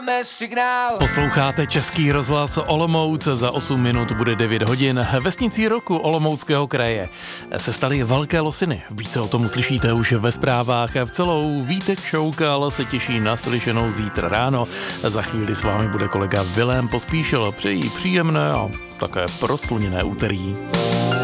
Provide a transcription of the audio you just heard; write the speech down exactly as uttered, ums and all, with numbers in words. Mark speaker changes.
Speaker 1: Signál.
Speaker 2: Posloucháte Český rozhlas Olomouc, za osm minut bude devět hodin. Vesnicí roku Olomouckého kraje se staly velké losiny. Více o tom uslyšíte už ve zprávách. V celou Vítek Šoukal se těší na slyšenou zítra ráno. Za chvíli s vámi bude kolega Vilém Pospíšil. Přejí příjemné a také prosluněné úterý.